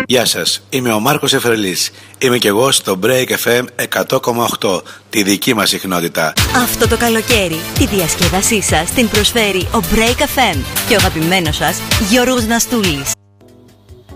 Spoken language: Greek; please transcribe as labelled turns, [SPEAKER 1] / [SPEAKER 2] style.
[SPEAKER 1] Γεια σας, είμαι ο Μάρκος Εφρελής. Είμαι και εγώ στο Break FM 100,8, τη δική μας συχνότητα.
[SPEAKER 2] Αυτό το καλοκαίρι τη διασκέδασή σας την προσφέρει ο Break FM και ο αγαπημένος σας Γιώργος Ναστούλης.